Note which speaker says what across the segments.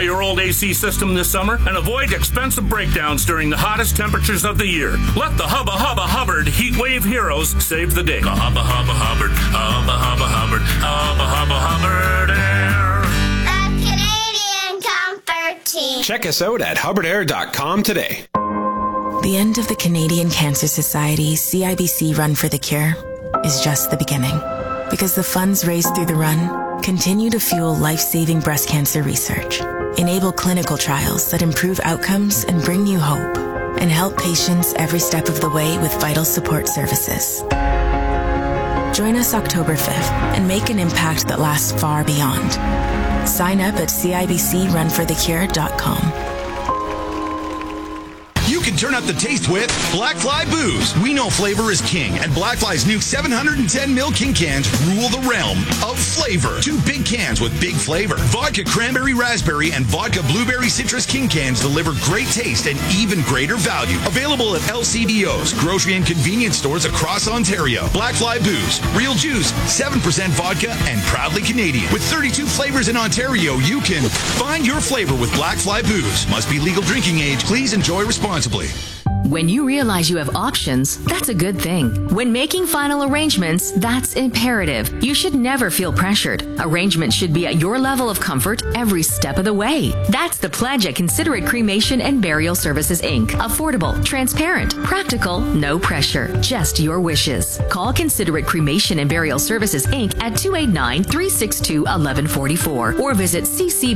Speaker 1: your old AC system this summer and avoid expensive breakdowns during the hottest temperatures of the year. Let the Hubba Hubba Hubbard Heat Wave Heroes save the day. The Hubba Hubba Hubbard, Hubba Hubba Hubbard, Hubba Hubba Hubbard Air.
Speaker 2: The Canadian Comfort Team.
Speaker 3: Check us out at hubbardair.com today.
Speaker 4: The end of the Canadian Cancer Society CIBC Run for the Cure is just the beginning, because the funds raised through the run continue to fuel life-saving breast cancer research, enable clinical trials that improve outcomes and bring you hope, and help patients every step of the way with vital support services. Join us October 5th and make an impact that lasts far beyond. Sign up at cibcrunforthecure.com.
Speaker 5: You can turn up the taste with Black Fly Booze. We know flavor is king, and Black Fly's new 710ml King cans rule the realm of flavor. 2 big cans with big flavor. Vodka Cranberry Raspberry and Vodka Blueberry Citrus King cans deliver great taste and even greater value. Available at LCBOs, grocery and convenience stores across Ontario. Black Fly Booze. Real juice, 7% vodka, and proudly Canadian. With 32 flavors in Ontario, you can find your flavor with Black Fly Booze. Must be legal drinking age. Please enjoy responsibly.
Speaker 6: When you realize you have options, that's a good thing. When making final arrangements, that's imperative. You should never feel pressured. Arrangements should be at your level of comfort every step of the way. That's the pledge at Considerate Cremation and Burial Services, Inc. Affordable, transparent, practical, no pressure, just your wishes. Call Considerate Cremation and Burial Services, Inc. at 289-362-1144 or visit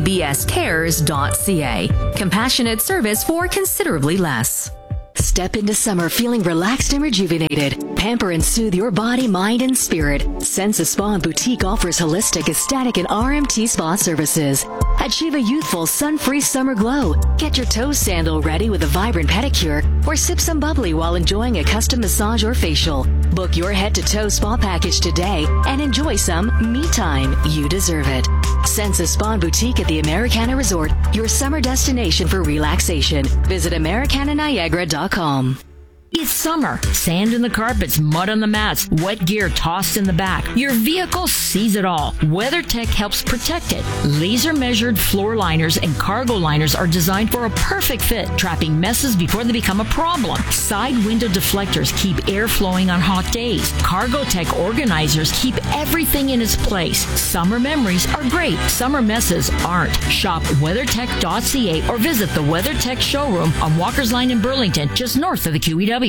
Speaker 6: ccbscares.ca. Compassionate service for considerably less. Step into summer feeling relaxed and rejuvenated. Pamper and soothe your body, mind, and spirit. Sensa Spa and Boutique offers holistic, aesthetic, and RMT spa services. Achieve a youthful, sun-free summer glow. Get your toes sandal ready with a vibrant pedicure, or sip some bubbly while enjoying a custom massage or facial. Book your head-to-toe spa package today and enjoy some me time. You deserve it. Sensa Spa and Boutique at the Americana Resort, your summer destination for relaxation. Visit AmericanaNiagara.com.
Speaker 7: It's summer. Sand in the carpets, mud on the mats, wet gear tossed in the back. Your vehicle sees it all. WeatherTech helps protect it. Laser measured floor liners and cargo liners are designed for a perfect fit, trapping messes before they become a problem. Side window deflectors keep air flowing on hot days. CargoTech organizers keep everything in its place. Summer memories are great. Summer messes aren't. Shop WeatherTech.ca or visit the WeatherTech showroom on Walker's Line in Burlington, just north of the QEW.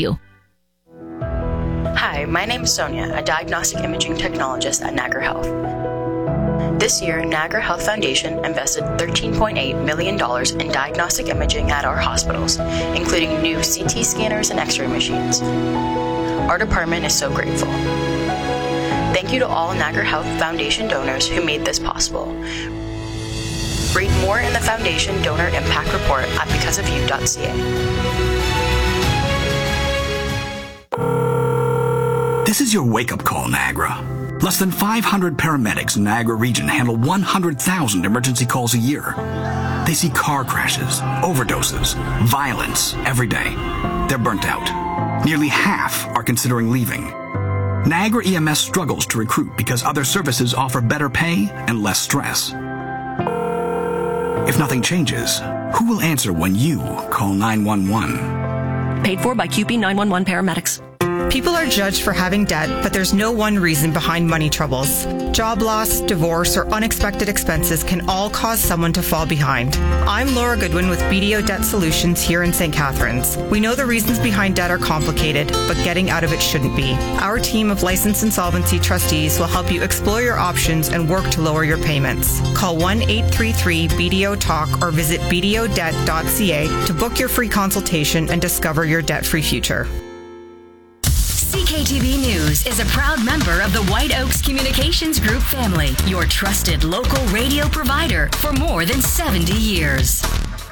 Speaker 8: Hi, my name is Sonia, a diagnostic imaging technologist at Niagara Health. This year, Niagara Health Foundation invested $13.8 million in diagnostic imaging at our hospitals, including new CT scanners and X-ray machines. Our department is so grateful. Thank you to all Niagara Health Foundation donors who made this possible. Read more in the Foundation Donor Impact Report at becauseofyou.ca.
Speaker 9: This is your wake-up call, Niagara. Less than 500 paramedics in Niagara region handle 100,000 emergency calls a year. They see car crashes, overdoses, violence every day. They're burnt out. Nearly half are considering leaving. Niagara EMS struggles to recruit because other services offer better pay and less stress. If nothing changes, who will answer when you call 911?
Speaker 10: Paid for by QP 911 paramedics.
Speaker 11: People are judged for having debt, but there's no one reason behind money troubles. Job loss, divorce, or unexpected expenses can all cause someone to fall behind. I'm Laura Goodwin with BDO Debt Solutions here in St. Catharines. We know the reasons behind debt are complicated, but getting out of it shouldn't be. Our team of licensed insolvency trustees will help you explore your options and work to lower your payments. Call 1-833-BDO-TALK or visit bdodebt.ca to book your free consultation and discover your debt-free future.
Speaker 6: CKTV News is a proud member of the White Oaks Communications Group family, your trusted local radio provider for more than 70 years.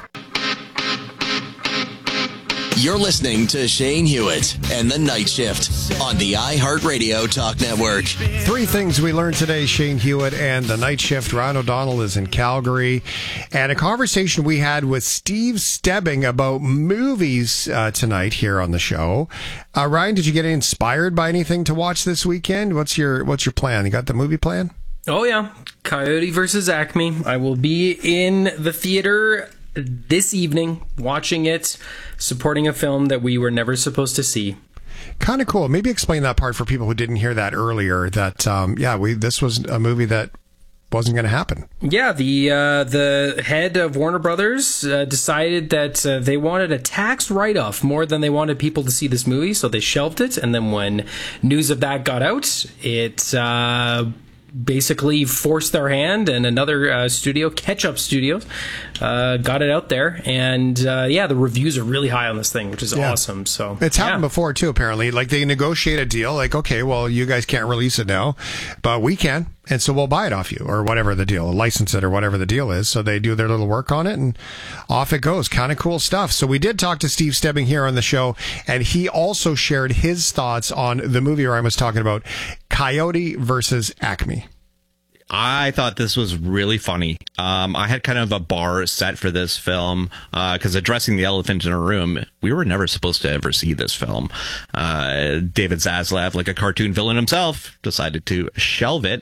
Speaker 12: You're listening to Shane Hewitt and The Night Shift on the iHeartRadio Talk Network.
Speaker 13: 3 things we learned today, Shane Hewitt and The Night Shift. Ryan O'Donnell is in Calgary. And a conversation we had with Steve Stebbing about movies tonight here on the show. Ryan, did you get inspired by anything to watch this weekend? What's your plan? You got the movie plan?
Speaker 14: Oh, yeah. Coyote versus Acme. I will be in the theater this evening watching it, supporting a film that we were never supposed to see.
Speaker 13: Kind of cool. Maybe explain that part for people who didn't hear that earlier, that, this was a movie that wasn't going to happen.
Speaker 14: Yeah, the head of Warner Brothers decided that they wanted a tax write-off more than they wanted people to see this movie, so they shelved it. And then when news of that got out, it basically forced their hand, and another studio, Ketchup Studios, got it out there. And the reviews are really high on this thing, which is awesome. So
Speaker 13: it's happened before too, apparently. Like, they negotiate a deal, like, okay, well, you guys can't release it now, but we can, and so we'll buy it off you, or whatever the deal, license it, or whatever the deal is. So they do their little work on it, and off it goes. Kind of cool stuff. So we did talk to Steve Stebbing here on the show, and he also shared his thoughts on the movie Ryan was talking about, Coyote versus Acme.
Speaker 15: I thought this was really funny. I had kind of a bar set for this film because addressing the elephant in a room, we were never supposed to ever see this film. David Zaslav, like a cartoon villain himself, decided to shelve it.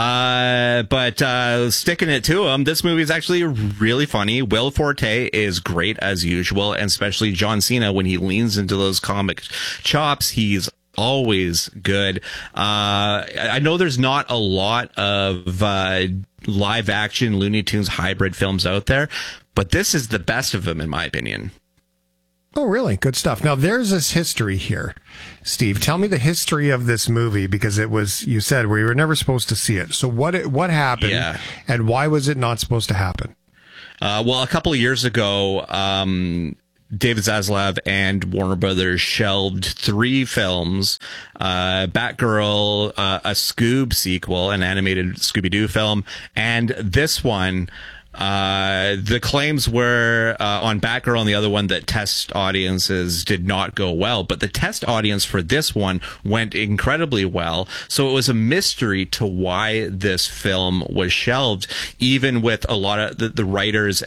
Speaker 15: But sticking it to him, this movie is actually really funny. Will Forte is great as usual, and especially John Cena when he leans into those comic chops. He's always good. I know there's not a lot of live action Looney Tunes hybrid films out there, but this is the best of them, in my opinion.
Speaker 13: Oh, really? Good stuff. Now, there's this history here. Steve, tell me the history of this movie, because it was, you said, we were never supposed to see it. So what happened, and why was it not supposed to happen?
Speaker 15: Well, a couple of years ago, David Zaslav and Warner Brothers shelved 3 films, Batgirl, a Scoob sequel, an animated Scooby-Doo film, and this one. The claims were on Batgirl and the other one that test audiences did not go well, but the test audience for this one went incredibly well. So it was a mystery to why this film was shelved, even with a lot of the writers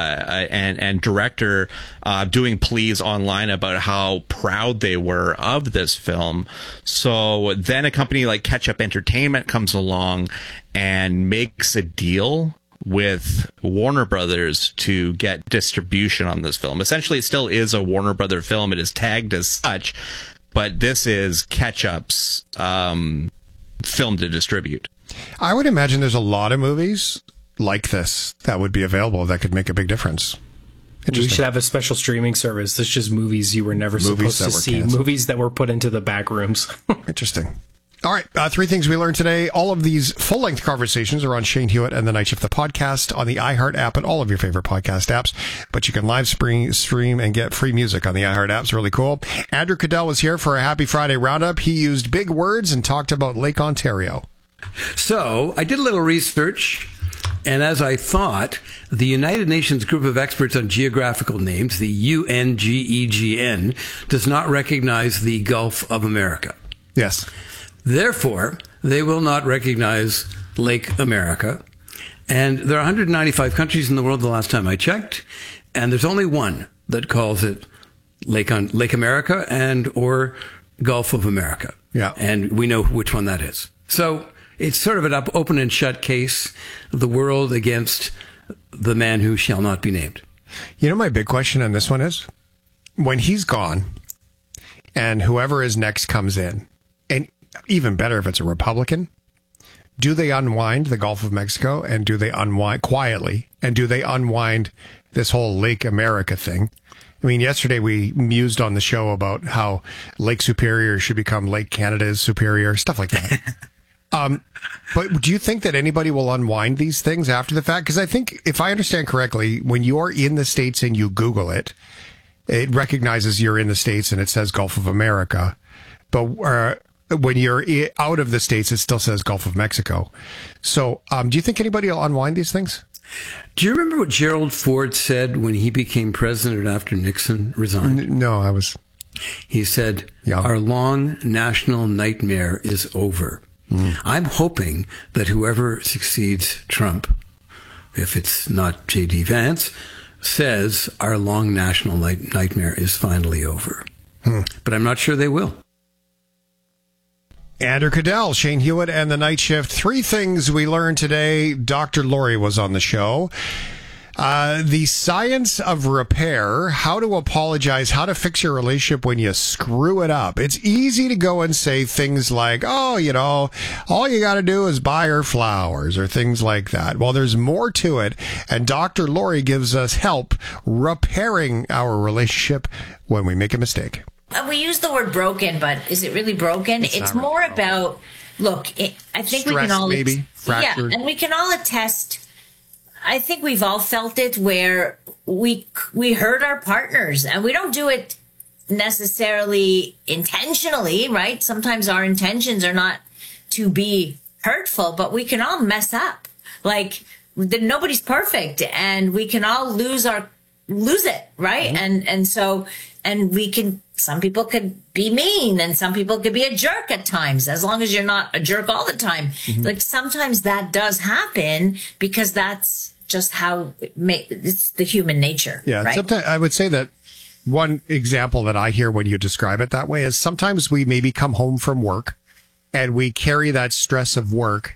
Speaker 15: and director doing pleas online about how proud they were of this film. So then a company like Ketchup Entertainment comes along and makes a deal with Warner Brothers to get distribution on this film. Essentially, it still is a Warner Brother film. It is tagged as such, but this is Ketchup's film to distribute.
Speaker 13: I would imagine there's a lot of movies like this that would be available that could make a big difference.
Speaker 14: We should have a special streaming service. That's just movies you were never supposed to see. Canceled. Movies that were put into the back rooms.
Speaker 13: Interesting. All right, 3 things we learned today. All of these full-length conversations are on Shane Hewitt and the Night Shift, the podcast, on the iHeart app and all of your favorite podcast apps. But you can live stream and get free music on the iHeart app. It's really cool. Andrew Cadell was here for a Happy Friday roundup. He used big words and talked about Lake Ontario.
Speaker 16: So I did a little research, and as I thought, the United Nations Group of Experts on Geographical Names, the UNGEGN, does not recognize the Gulf of America.
Speaker 13: Yes.
Speaker 16: Therefore, they will not recognize Lake America. And there are 195 countries in the world the last time I checked, and there's only one that calls it Lake America and or Gulf of America.
Speaker 13: Yeah.
Speaker 16: And we know which one that is. So it's sort of an open and shut case of the world against the man who shall not be named.
Speaker 13: You know, my big question on this one is, when he's gone and whoever is next comes in, and even better if it's a Republican, do they unwind the Gulf of Mexico, and do they unwind quietly, and do they unwind this whole Lake America thing? I mean, yesterday we mused on the show about how Lake Superior should become Lake Canada's Superior, stuff like that. But do you think that anybody will unwind these things after the fact? Because I think, if I understand correctly, when you're in the States and you Google it, it recognizes you're in the States and it says Gulf of America. But when you're out of the States, it still says Gulf of Mexico. So do you think anybody will unwind these things?
Speaker 16: Do you remember what Gerald Ford said when he became president after Nixon resigned?
Speaker 13: No,
Speaker 16: He said, Our long national nightmare is over. I'm hoping that whoever succeeds Trump, if it's not J.D. Vance, says our long national nightmare is finally over. But I'm not sure they will.
Speaker 13: Andrew Cadell, Shane Hewitt, and the Night Shift. 3 things we learned today. Dr. Lori was on the show. The science of repair, how to apologize, how to fix your relationship when you screw it up. It's easy to go and say things like, oh, you know, all you got to do is buy her flowers or things like that. Well, there's more to it. And Dr. Lori gives us help repairing our relationship when we make a mistake.
Speaker 17: We use the word broken, but is it really broken? It's more about, look, I think we can all,
Speaker 13: maybe, fractured.
Speaker 17: Yeah, and we can all attest. I think we've all felt it where we hurt our partners, and we don't do it necessarily intentionally, right? Sometimes our intentions are not to be hurtful, but we can all mess up. Like, nobody's perfect, and we can all lose it, right? Mm-hmm. And we can, some people could be mean, and some people could be a jerk at times, as long as you're not a jerk all the time. Mm-hmm. Like, sometimes that does happen because that's just how it's the human nature.
Speaker 13: Yeah.
Speaker 17: Right?
Speaker 13: Sometimes I would say that one example that I hear when you describe it that way is sometimes we maybe come home from work and we carry that stress of work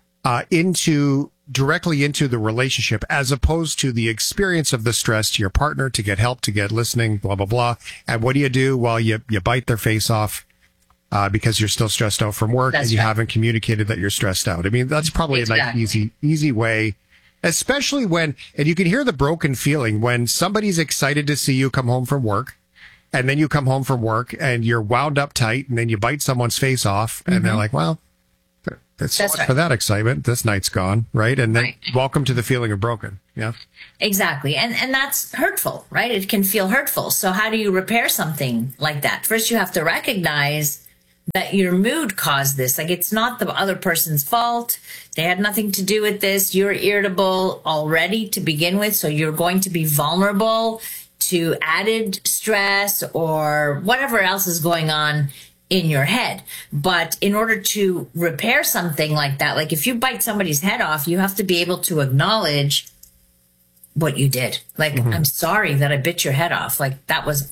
Speaker 13: directly into the relationship, as opposed to the experience of the stress to your partner, to get help, to get listening, blah, blah, blah. And what do? Well, you bite their face off because you're still stressed out from work. That's and you haven't communicated that you're stressed out. I mean, that's probably a nice, easy way. Especially when, and you can hear the broken feeling when somebody's excited to see you come home from work, and then you come home from work and you're wound up tight, and then you bite someone's face off, and they're like, well, that's so much for that excitement. This night's gone, right? And then welcome to the feeling of broken. Yeah.
Speaker 17: Exactly. And that's hurtful, right? It can feel hurtful. So how do you repair something like that? First, you have to recognize that your mood caused this. Like, it's not the other person's fault. They had nothing to do with this. You're irritable already to begin with, so you're going to be vulnerable to added stress or whatever else is going on in your head. But in order to repair something like that, like if you bite somebody's head off, you have to be able to acknowledge what you did. Like, I'm sorry that I bit your head off. Like, that was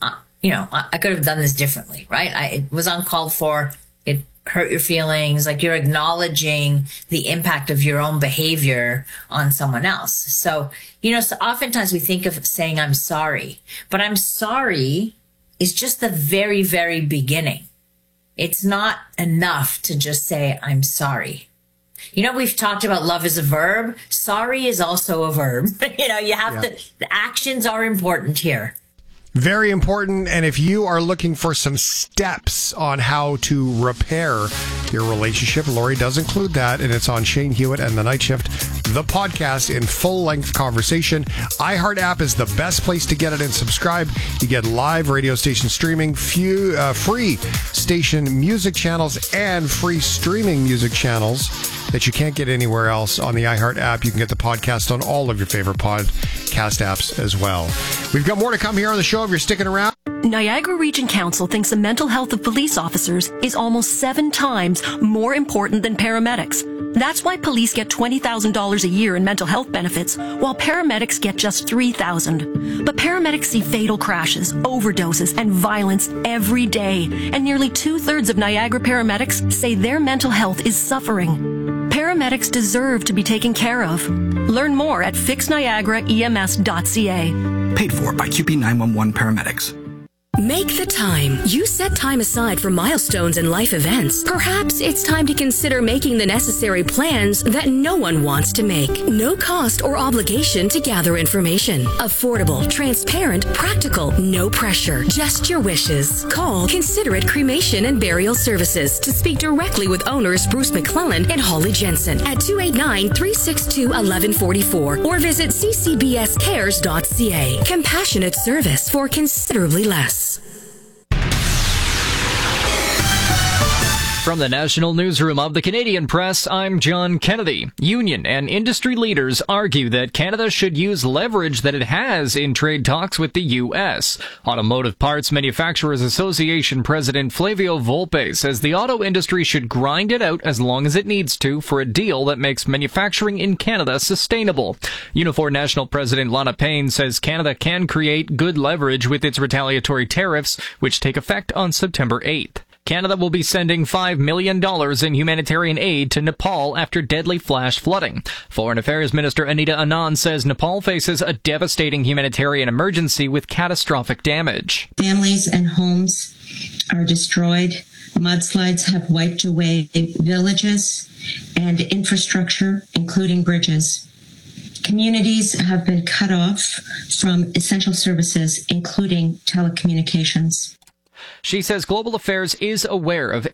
Speaker 17: I could have done this differently, right? It was uncalled for. It hurt your feelings. Like, you're acknowledging the impact of your own behavior on someone else. So, so oftentimes we think of saying, I'm sorry, but I'm sorry is just the very, very beginning. It's not enough to just say, I'm sorry. We've talked about love is a verb. Sorry is also a verb. You have to, the actions are important here.
Speaker 13: Very important. And if you are looking for some steps on how to repair your relationship, Lori does include that, and it's on Shane Hewitt and the Night Shift, the podcast in full-length conversation. iHeart app is the best place to get it and subscribe. You get live radio station streaming, free station music channels, and free streaming music channels that you can't get anywhere else on the iHeart app. You can get the podcast on all of your favorite podcast apps as well. We've got more to come here on the show if you're sticking around.
Speaker 10: Niagara Region Council thinks the mental health of police officers is almost 7 times more important than paramedics. That's why police get $20,000 a year in mental health benefits, while paramedics get just $3,000. But paramedics see fatal crashes, overdoses, and violence every day, and nearly 2/3 of Niagara paramedics say their mental health is suffering. Paramedics deserve to be taken care of. Learn more at fixniagaraems.ca.
Speaker 9: Paid for by QP 911 Paramedics.
Speaker 18: Make the time. You set time aside for milestones and life events. Perhaps it's time to consider making the necessary plans that no one wants to make. No cost or obligation to gather information. Affordable, transparent, practical, no pressure. Just your wishes. Call Considerate Cremation and Burial Services to speak directly with owners Bruce McClellan and Holly Jensen at 289-362-1144 or visit ccbscares.ca. Compassionate service for considerably less.
Speaker 19: From the National Newsroom of the Canadian Press, I'm John Kennedy. Union and industry leaders argue that Canada should use leverage that it has in trade talks with the U.S. Automotive Parts Manufacturers Association President Flavio Volpe says the auto industry should grind it out as long as it needs to for a deal that makes manufacturing in Canada sustainable. Unifor National President Lana Payne says Canada can create good leverage with its retaliatory tariffs, which take effect on September 8th. Canada will be sending $5 million in humanitarian aid to Nepal after deadly flash flooding. Foreign Affairs Minister Anita Anand says Nepal faces a devastating humanitarian emergency with catastrophic damage.
Speaker 20: Families and homes are destroyed. Mudslides have wiped away villages and infrastructure, including bridges. Communities have been cut off from essential services, including telecommunications.
Speaker 19: She says Global Affairs is aware of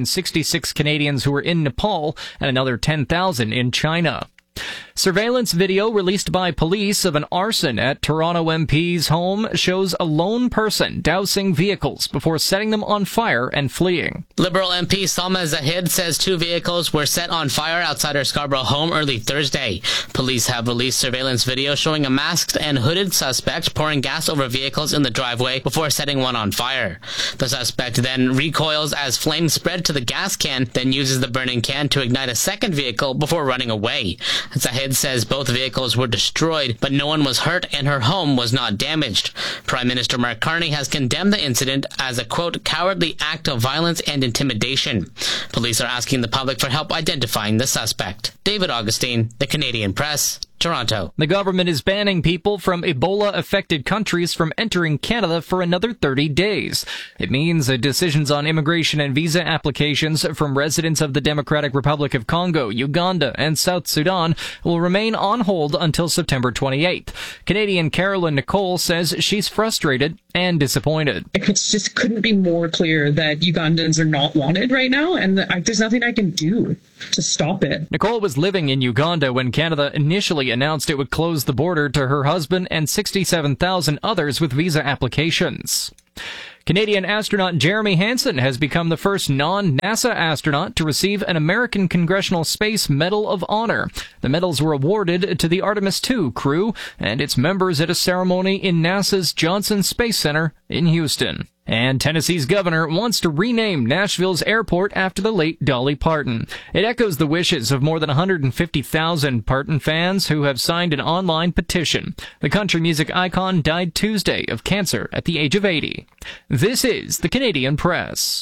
Speaker 19: 866 Canadians who are in Nepal and another 10,000 in China. Surveillance video released by police of an arson at Toronto MP's home shows a lone person dousing vehicles before setting them on fire and fleeing.
Speaker 21: Liberal MP Salma Zahid says 2 vehicles were set on fire outside her Scarborough home early Thursday. Police have released surveillance video showing a masked and hooded suspect pouring gas over vehicles in the driveway before setting one on fire. The suspect then recoils as flames spread to the gas can, then uses the burning can to ignite a second vehicle before running away. Zahid says both vehicles were destroyed, but no one was hurt and her home was not damaged. Prime Minister Mark Carney has condemned the incident as a, quote, cowardly act of violence and intimidation. Police are asking the public for help identifying the suspect. David Augustine, The Canadian Press, Toronto.
Speaker 19: The government is banning people from Ebola-affected countries from entering Canada for another 30 days. It means decisions on immigration and visa applications from residents of the Democratic Republic of Congo, Uganda, and South Sudan will remain on hold until September 28th. Canadian Carolyn Nicole says she's frustrated and disappointed.
Speaker 22: It just couldn't be more clear that Ugandans are not wanted right now, and there's nothing I can do to stop it.
Speaker 19: Nicole was living in Uganda when Canada initially announced it would close the border to her husband and 67,000 others with visa applications. Canadian astronaut Jeremy Hansen has become the first non-NASA astronaut to receive an American Congressional Space Medal of Honor. The medals were awarded to the Artemis II crew and its members at a ceremony in NASA's Johnson Space Center in Houston. And Tennessee's governor wants to rename Nashville's airport after the late Dolly Parton. It echoes the wishes of more than 150,000 Parton fans who have signed an online petition. The country music icon died Tuesday of cancer at the age of 80. This is the Canadian Press.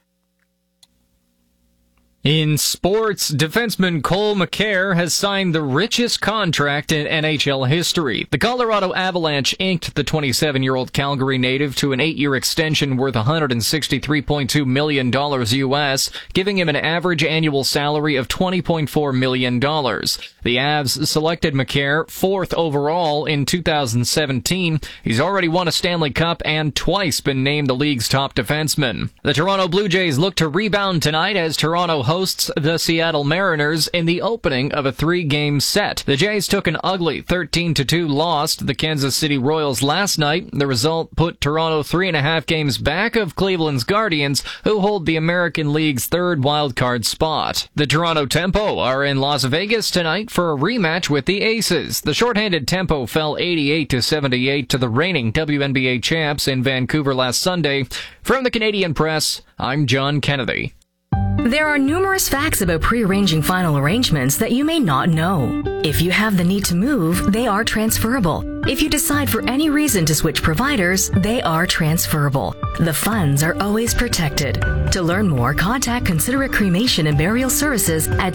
Speaker 19: In sports, defenseman Cole McCare has signed the richest contract in NHL history. The Colorado Avalanche inked the 27-year-old Calgary native to an 8-year extension worth $163.2 million US, giving him an average annual salary of $20.4 million. The Avs selected McCare 4th overall in 2017. He's already won a Stanley Cup and twice been named the league's top defenseman. The Toronto Blue Jays look to rebound tonight as Toronto hosts the Seattle Mariners in the opening of a 3-game set. The Jays took an ugly 13-2 loss to the Kansas City Royals last night. The result put Toronto 3.5 games back of Cleveland's Guardians, who hold the American League's 3rd wildcard spot. The Toronto Tempo are in Las Vegas tonight for a rematch with the Aces. The shorthanded Tempo fell 88-78 to the reigning WNBA champs in Vancouver last Sunday. From the Canadian Press, I'm John Kennedy.
Speaker 18: There are numerous facts about pre-arranging final arrangements that you may not know. If you have the need to move, they are transferable. If you decide for any reason to switch providers, they are transferable. The funds are always protected. To learn more, contact Considerate Cremation and Burial Services at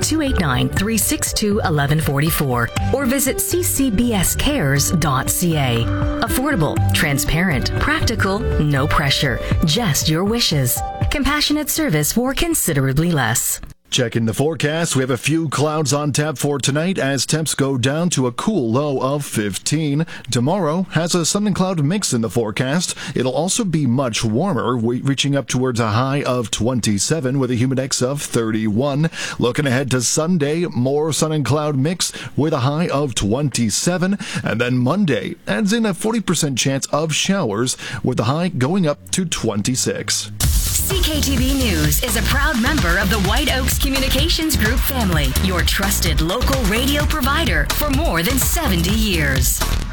Speaker 18: 289-362-1144 or visit ccbscares.ca. Affordable, transparent, practical, no pressure, just your wishes. Compassionate service for considerably less.
Speaker 23: Checking the forecast, we have a few clouds on tap for tonight as temps go down to a cool low of 15. Tomorrow has a sun and cloud mix in the forecast. It'll also be much warmer, reaching up towards a high of 27 with a humidex of 31. Looking ahead to Sunday, more sun and cloud mix with a high of 27. And then Monday adds in a 40% chance of showers with a high going up to 26.
Speaker 18: CKTV News is a proud member of the White Oaks Communications Group family, your trusted local radio provider for more than 70 years.